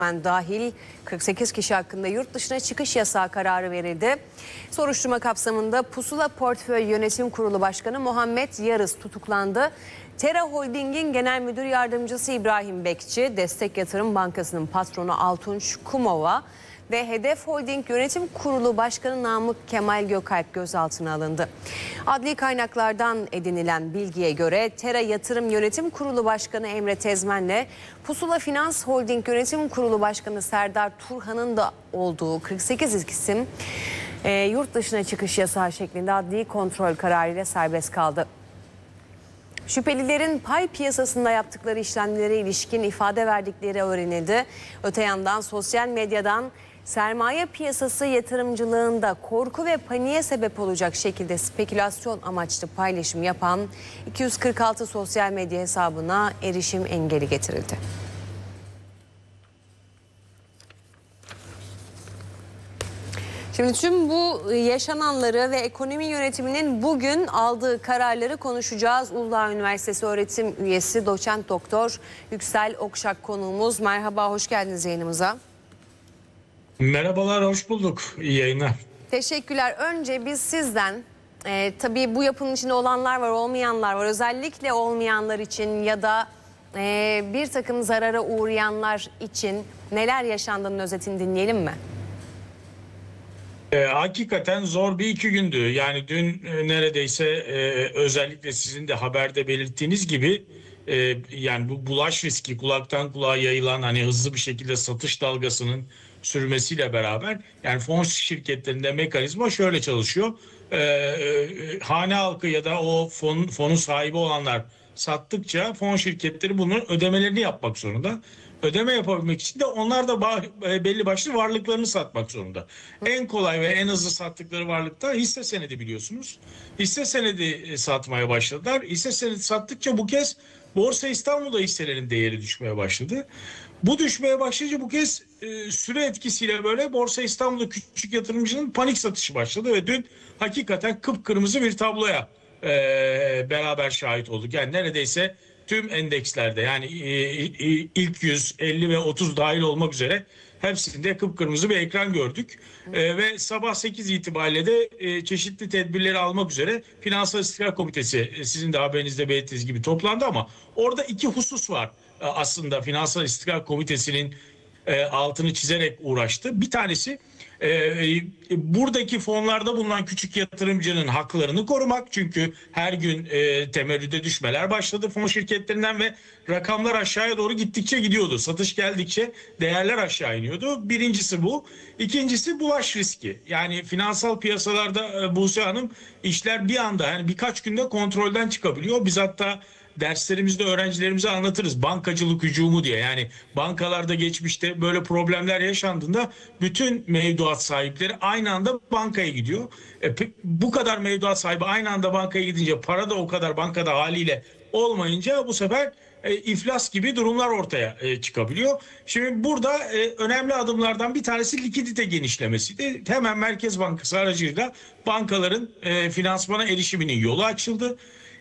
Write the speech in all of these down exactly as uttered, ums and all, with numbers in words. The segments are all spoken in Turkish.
dahil kırk sekiz kişi hakkında yurt dışına çıkış yasağı kararı verildi. Soruşturma kapsamında Pusula Portföy Yönetim Kurulu Başkanı Muhammed Yarız tutuklandı. Tera Holding'in Genel Müdür Yardımcısı İbrahim Bekçi, Destek Yatırım Bankası'nın patronu Altunç Kumova ve Hedef Holding Yönetim Kurulu Başkanı Namık Kemal Gökalp gözaltına alındı. Adli kaynaklardan edinilen bilgiye göre Tera Yatırım Yönetim Kurulu Başkanı Emre Tezmen'le Pusula Finans Holding Yönetim Kurulu Başkanı Serdar Turhan'ın da olduğu kırk sekiz isim e, yurt dışına çıkış yasağı şeklinde adli kontrol kararıyla serbest kaldı. Şüphelilerin pay piyasasında yaptıkları işlemlere ilişkin ifade verdikleri öğrenildi. Öte yandan sosyal medyadan sermaye piyasası yatırımcılığında korku ve paniğe sebep olacak şekilde spekülasyon amaçlı paylaşım yapan iki yüz kırk altı sosyal medya hesabına erişim engeli getirildi. Şimdi tüm bu yaşananları ve ekonomi yönetiminin bugün aldığı kararları konuşacağız. Uludağ Üniversitesi öğretim üyesi doçent doktor Yüksel Okşak konuğumuz. Merhaba, hoş geldiniz yayınımıza. Merhabalar, hoş bulduk. İyi yayınlar. Teşekkürler. Önce biz sizden, e, tabii bu yapının içinde olanlar var, olmayanlar var. Özellikle olmayanlar için ya da e, bir takım zarara uğrayanlar için neler yaşandığının özetini dinleyelim mi? Ee, hakikaten zor bir iki gündü. Yani dün e, neredeyse e, özellikle sizin de haberde belirttiğiniz gibi e, yani bu bulaş riski kulaktan kulağa yayılan hani hızlı bir şekilde satış dalgasının sürmesiyle beraber yani fon şirketlerinde mekanizma şöyle çalışıyor. E, e, hane halkı ya da o fon, fonun sahibi olanlar sattıkça fon şirketleri bunun ödemelerini yapmak zorunda. Ödeme yapabilmek için de onlar da belli başlı varlıklarını satmak zorunda. En kolay ve en hızlı sattıkları varlıkta hisse senedi biliyorsunuz. Hisse senedi satmaya başladılar. Hisse senedi sattıkça bu kez Borsa İstanbul'da hisselerin değeri düşmeye başladı. Bu düşmeye başlayınca bu kez e, süre etkisiyle böyle Borsa İstanbul'da küçük yatırımcının panik satışı başladı ve dün hakikaten kıpkırmızı bir tabloya e, beraber şahit olduk. Yani neredeyse tüm endekslerde yani ilk yüz, elli ve otuz dahil olmak üzere hepsinde kıpkırmızı bir ekran gördük. Ee, ve sabah sekiz itibariyle de e, çeşitli tedbirleri almak üzere Finansal İstikrar Komitesi e, sizin de haberinizde belirttiğiniz gibi toplandı ama orada iki husus var e, aslında Finansal İstikrar Komitesi'nin e, altını çizerek uğraştı. Bir tanesi e, buradaki fonlarda bulunan küçük yatırımcının haklarını korumak. Çünkü her gün e, temerrüde düşmeler başladı fon şirketlerinden ve rakamlar aşağıya doğru gittikçe gidiyordu. Satış geldikçe değerler aşağı iniyordu. Birincisi bu. İkincisi bulaş riski. Yani finansal piyasalarda e, Buse Hanım işler bir anda yani birkaç günde kontrolden çıkabiliyor. Biz hatta derslerimizde öğrencilerimize anlatırız bankacılık hücumu diye. Yani bankalarda geçmişte böyle problemler yaşandığında bütün mevduat sahipleri aynı anda bankaya gidiyor. E, bu kadar mevduat sahibi aynı anda bankaya gidince para da o kadar bankada haliyle olmayınca bu sefer e, iflas gibi durumlar ortaya e, çıkabiliyor. Şimdi burada e, önemli adımlardan bir tanesi likidite genişlemesiydi. Hemen Merkez Bankası aracıyla bankaların e, finansmana erişiminin yolu açıldı.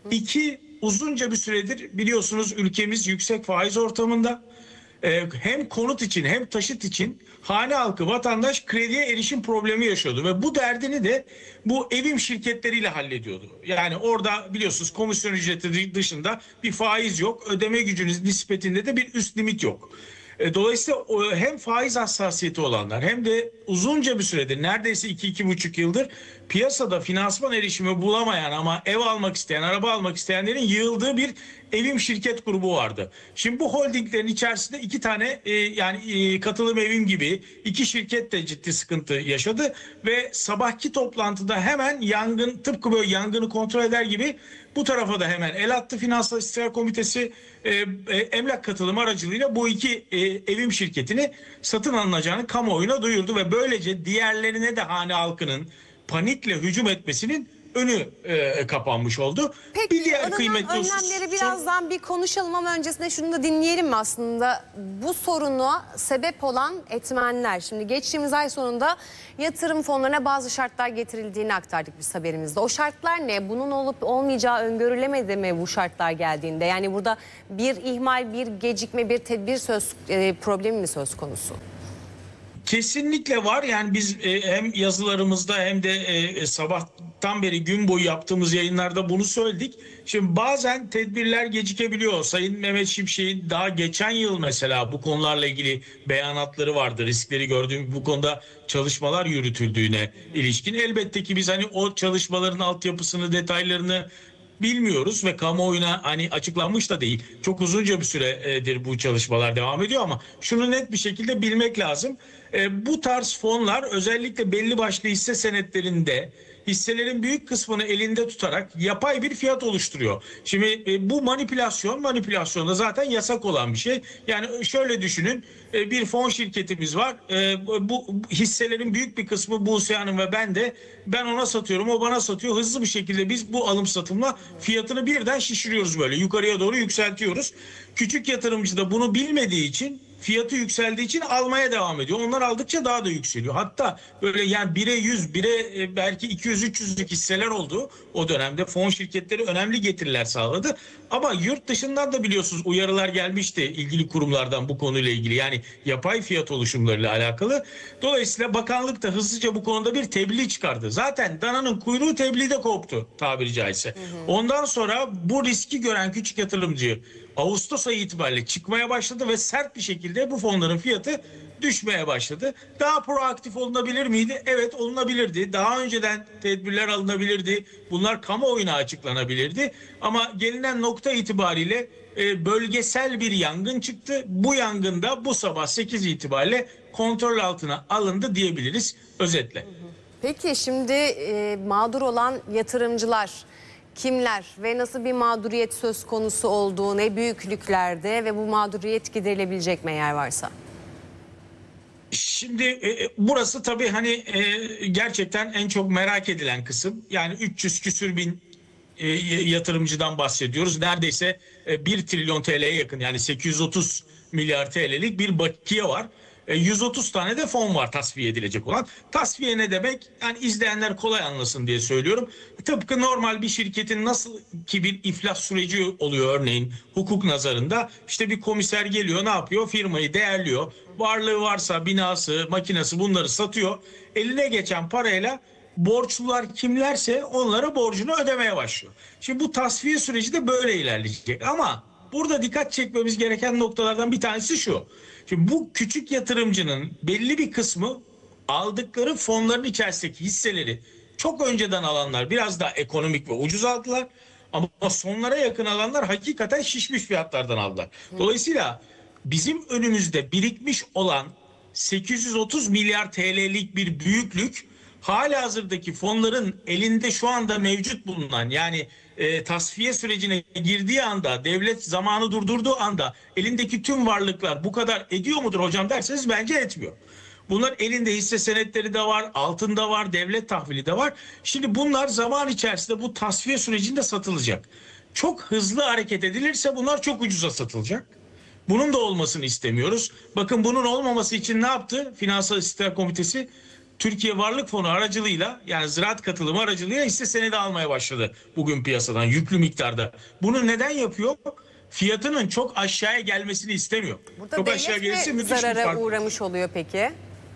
İki, uzunca bir süredir biliyorsunuz ülkemiz yüksek faiz ortamında. Ee, hem konut için hem taşıt için hane halkı vatandaş krediye erişim problemi yaşıyordu ve bu derdini de bu evim şirketleriyle hallediyordu. Yani orada biliyorsunuz komisyon ücreti dışında bir faiz yok, ödeme gücünüz nispetinde de bir üst limit yok. Dolayısıyla hem faiz hassasiyeti olanlar hem de uzunca bir süredir neredeyse iki iki buçuk yıldır piyasada finansman erişimi bulamayan ama ev almak isteyen, araba almak isteyenlerin yığıldığı bir evim şirket grubu vardı. Şimdi bu holdinglerin içerisinde iki tane e, yani e, katılım evim gibi iki şirket de ciddi sıkıntı yaşadı ve sabahki toplantıda hemen yangın tıpkı böyle yangını kontrol eder gibi bu tarafa da hemen el attı Finansal İstikrar Komitesi e, e, emlak katılımı aracılığıyla bu iki e, evim şirketini satın alınacağını kamuoyuna duyurdu ve böylece diğerlerine de hane halkının panikle hücum etmesinin önü e, kapanmış oldu. Peki bir diğer alınan kıymetli husus- önlemleri birazdan bir konuşalım ama öncesinde şunu da dinleyelim mi aslında? Bu soruna sebep olan etmenler. Şimdi geçtiğimiz ay sonunda yatırım fonlarına bazı şartlar getirildiğini aktardık biz haberimizde. O şartlar ne? Bunun olup olmayacağı öngörülemedi mi bu şartlar geldiğinde? Yani burada bir ihmal, bir gecikme, bir tedbir söz e, problemi mi söz konusu? Kesinlikle var. Yani biz e, hem yazılarımızda hem de e, sabahtan beri gün boyu yaptığımız yayınlarda bunu söyledik. Şimdi bazen tedbirler gecikebiliyor. Sayın Mehmet Şimşek'in daha geçen yıl mesela bu konularla ilgili beyanatları vardı. Riskleri gördüğüm bu konuda çalışmalar yürütüldüğüne ilişkin. Elbette ki biz hani o çalışmaların altyapısını, detaylarını bilmiyoruz ve kamuoyuna hani açıklanmış da değil. Çok uzunca bir süredir bu çalışmalar devam ediyor ama şunu net bir şekilde bilmek lazım. E, bu tarz fonlar özellikle belli başlı hisse senetlerinde hisselerin büyük kısmını elinde tutarak yapay bir fiyat oluşturuyor. Şimdi e, bu manipülasyon, manipülasyon da zaten yasak olan bir şey. Yani şöyle düşünün, e, bir fon şirketimiz var. E, bu, bu hisselerin büyük bir kısmı Buse Hanım ve ben de, ben ona satıyorum, o bana satıyor. Hızlı bir şekilde biz bu alım satımla fiyatını birden şişiriyoruz, böyle yukarıya doğru yükseltiyoruz. Küçük yatırımcı da bunu bilmediği için, fiyatı yükseldiği için almaya devam ediyor. Onlar aldıkça daha da yükseliyor. Hatta böyle yani bire yüz, bire belki iki yüz üç yüzlük hisseler oldu. O dönemde fon şirketleri önemli getiriler sağladı. Ama yurt dışından da biliyorsunuz uyarılar gelmişti ilgili kurumlardan bu konuyla ilgili. Yani yapay fiyat oluşumlarıyla alakalı. Dolayısıyla bakanlık da hızlıca bu konuda bir tebliğ çıkardı. Zaten dananın kuyruğu tebliğde koptu tabiri caizse. Hı hı. Ondan sonra bu riski gören küçük yatırımcı Ağustos ayı itibariyle çıkmaya başladı ve sert bir şekilde bu fonların fiyatı düşmeye başladı. Daha proaktif olunabilir miydi? Evet, olunabilirdi. Daha önceden tedbirler alınabilirdi. Bunlar kamuoyuna açıklanabilirdi. Ama gelinen nokta itibariyle e, bölgesel bir yangın çıktı. Bu yangında bu sabah sekiz itibariyle kontrol altına alındı diyebiliriz özetle. Peki şimdi e, mağdur olan yatırımcılar kimler ve nasıl bir mağduriyet söz konusu olduğu, ne büyüklüklerde ve bu mağduriyet giderilebilecek mi eğer varsa? Şimdi e, burası tabii hani e, gerçekten en çok merak edilen kısım. Yani üç yüz küsür bin e, yatırımcıdan bahsediyoruz. Neredeyse e, bir trilyon T L'ye yakın, yani sekiz yüz otuz milyar T L'lik bir bakiye var. yüz otuz tane de fon var tasfiye edilecek olan. Tasfiye ne demek? Yani izleyenler kolay anlasın diye söylüyorum. Tıpkı normal bir şirketin nasıl ki bir iflas süreci oluyor örneğin hukuk nazarında. İşte bir komiser geliyor, ne yapıyor? Firmayı değerliyor. Varlığı varsa binası, makinesi, bunları satıyor. Eline geçen parayla borçlular kimlerse onlara borcunu ödemeye başlıyor. Şimdi bu tasfiye süreci de böyle ilerleyecek. Ama burada dikkat çekmemiz gereken noktalardan bir tanesi şu. Şimdi bu küçük yatırımcının belli bir kısmı aldıkları fonların içerisindeki hisseleri çok önceden alanlar biraz daha ekonomik ve ucuz aldılar. Ama sonlara yakın alanlar hakikaten şişmiş fiyatlardan aldılar. Dolayısıyla bizim önümüzde birikmiş olan sekiz yüz otuz milyar T L'lik bir büyüklük halihazırdaki fonların elinde şu anda mevcut bulunan, yani e, tasfiye sürecine girdiği anda, devlet zamanı durdurduğu anda elindeki tüm varlıklar bu kadar ediyor mudur hocam derseniz bence etmiyor. Bunlar elinde hisse senetleri de var, altında var, devlet tahvili de var. Şimdi bunlar zaman içerisinde bu tasfiye sürecinde satılacak. Çok hızlı hareket edilirse bunlar çok ucuza satılacak. Bunun da olmasını istemiyoruz. Bakın bunun olmaması için ne yaptı? Finansal İstihbarat Komitesi Türkiye Varlık Fonu aracılığıyla, yani ziraat katılımı aracılığıyla hisse senedi almaya başladı bugün piyasadan yüklü miktarda. Bunu neden yapıyor? Fiyatının çok aşağıya gelmesini istemiyor. Burada çok aşağı devlet gelirse mi müthiş bir zarara fark. uğramış oluyor peki?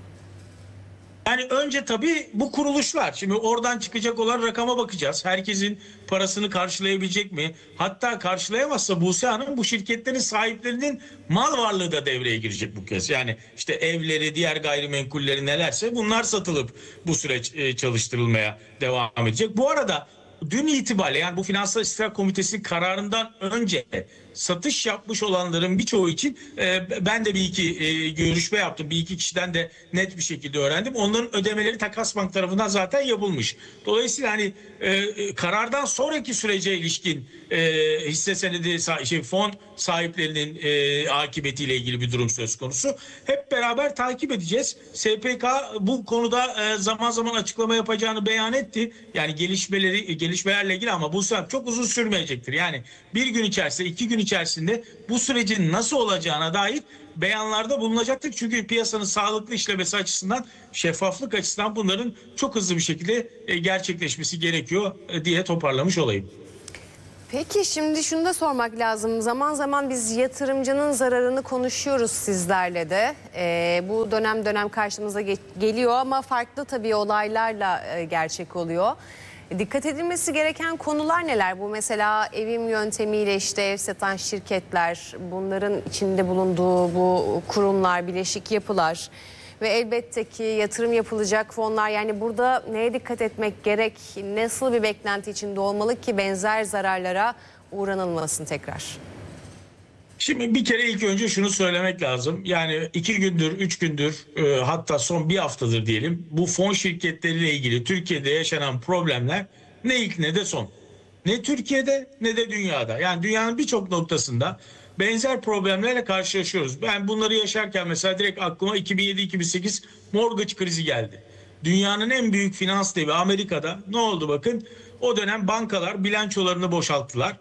Yani önce tabii bu kuruluşlar. Şimdi oradan çıkacak olan rakama bakacağız. Herkesin parasını karşılayabilecek mi? Hatta karşılayamazsa Buse Hanım, bu şirketlerin sahiplerinin mal varlığı da devreye girecek bu kez. Yani işte evleri, diğer gayrimenkulleri nelerse bunlar satılıp bu süreç çalıştırılmaya devam edecek. Bu arada dün itibariyle, yani bu Finansal İstihbarat Komitesi'nin kararından önce satış yapmış olanların birçoğu için e, ben de bir iki e, görüşme yaptım. Bir iki kişiden de net bir şekilde öğrendim. Onların ödemeleri Takasbank tarafından zaten yapılmış. Dolayısıyla hani e, karardan sonraki sürece ilişkin e, hisse senedi şey, fon sahiplerinin e, akıbetiyle ilgili bir durum söz konusu. Hep beraber takip edeceğiz. S P K bu konuda e, zaman zaman açıklama yapacağını beyan etti. Yani gelişmeleri gelişmelerle ilgili ama bu süreç çok uzun sürmeyecektir. Yani bir gün içerisinde, iki gün içerisinde bu sürecin nasıl olacağına dair beyanlarda bulunacaktır. Çünkü piyasanın sağlıklı işlemesi açısından, şeffaflık açısından bunların çok hızlı bir şekilde e, gerçekleşmesi gerekiyor e, diye toparlamış olayım. Peki şimdi şunu da sormak lazım. Zaman zaman biz yatırımcının zararını konuşuyoruz sizlerle de. Ee, bu dönem dönem karşımıza ge- geliyor ama farklı tabii olaylarla e, gerçek oluyor. E, dikkat edilmesi gereken konular neler? Bu mesela evim yöntemiyle işte ev satan şirketler, bunların içinde bulunduğu bu kurumlar, bileşik yapılar ve elbette ki yatırım yapılacak fonlar. Yani burada neye dikkat etmek gerek? Nasıl bir beklenti içinde olmalı ki benzer zararlara uğranılmasın tekrar? Şimdi bir kere ilk önce şunu söylemek lazım. Yani iki gündür, üç gündür e, hatta son bir haftadır diyelim bu fon şirketleriyle ilgili Türkiye'de yaşanan problemler ne ilk ne de son. Ne Türkiye'de ne de dünyada. Yani dünyanın birçok noktasında benzer problemlerle karşılaşıyoruz. Ben bunları yaşarken mesela direkt aklıma iki bin yedi iki bin sekiz mortgage krizi geldi. Dünyanın en büyük finans devi Amerika'da ne oldu bakın? O dönem bankalar bilançolarını boşalttılar.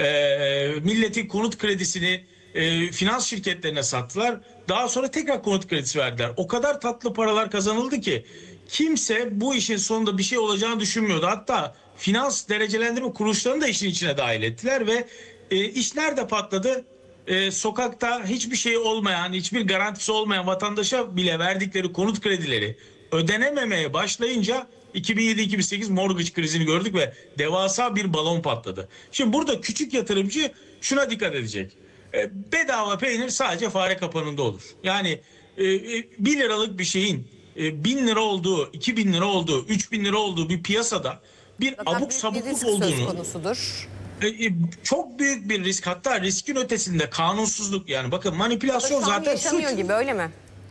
E, milletin konut kredisini e, finans şirketlerine sattılar. Daha sonra tekrar konut kredisi verdiler. O kadar tatlı paralar kazanıldı ki kimse bu işin sonunda bir şey olacağını düşünmüyordu. Hatta finans derecelendirme kuruluşlarını da işin içine dahil ettiler ve e, iş nerede patladı? E, sokakta hiçbir şey olmayan, hiçbir garantisi olmayan vatandaşa bile verdikleri konut kredileri ödenememeye başlayınca iki bin yedi iki bin sekiz mortgage krizini gördük ve devasa bir balon patladı. Şimdi burada küçük yatırımcı şuna dikkat edecek. E, bedava peynir sadece fare kapanında olur. Yani e, bir liralık bir şeyin e, bin lira olduğu, iki bin lira olduğu, üç bin lira olduğu bir piyasada bir Zaten abuk büyük bir sabukluk risk söz olduğunu, konusudur. e, e, çok büyük bir risk, hatta riskin ötesinde kanunsuzluk, yani bakın manipülasyon Şu an zaten yaşanıyor suç. gibi, öyle mi?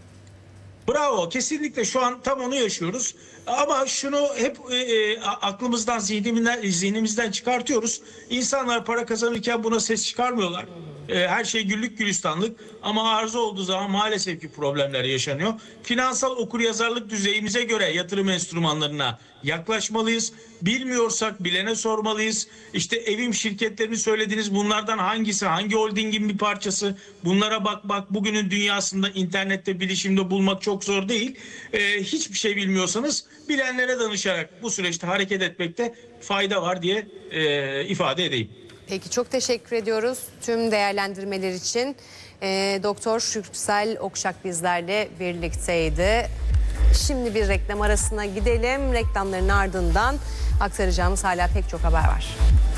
Bravo, kesinlikle şu an tam onu yaşıyoruz. Ama şunu hep e, e, aklımızdan, zihnimizden, zihnimizden çıkartıyoruz. İnsanlar para kazanırken buna ses çıkarmıyorlar. E, her şey güllük gülistanlık ama arıza olduğu zaman maalesef ki problemler yaşanıyor. Finansal okuryazarlık düzeyimize göre yatırım enstrümanlarına yaklaşmalıyız. Bilmiyorsak bilene sormalıyız. İşte evim şirketlerini söylediniz. Bunlardan hangisi, hangi holdingin bir parçası? Bunlara bak bak bugünün dünyasında internette, bilişimde bulmak çok zor değil. Ee, hiçbir şey bilmiyorsanız bilenlere danışarak bu süreçte hareket etmekte fayda var diye e, ifade edeyim. Peki, çok teşekkür ediyoruz tüm değerlendirmeler için. Ee, Doktor Şükrüsel Okşak bizlerle birlikteydi. Şimdi bir reklam arasına gidelim. Reklamların ardından aktaracağımız hala pek çok haber var.